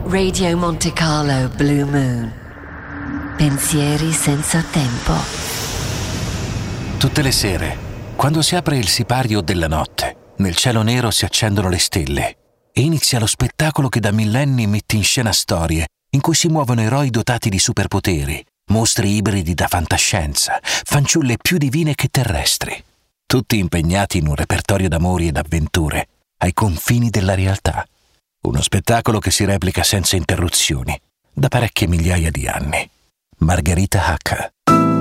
Radio Monte Carlo Blue Moon. Pensieri senza tempo. Tutte le sere, quando si apre il sipario della notte, nel cielo nero si accendono le stelle e inizia lo spettacolo che da millenni mette in scena storie in cui si muovono eroi dotati di superpoteri, mostri ibridi da fantascienza, fanciulle più divine che terrestri, tutti impegnati in un repertorio d'amori ed avventure ai confini della realtà. Uno spettacolo che si replica senza interruzioni da parecchie migliaia di anni. Margherita Hack.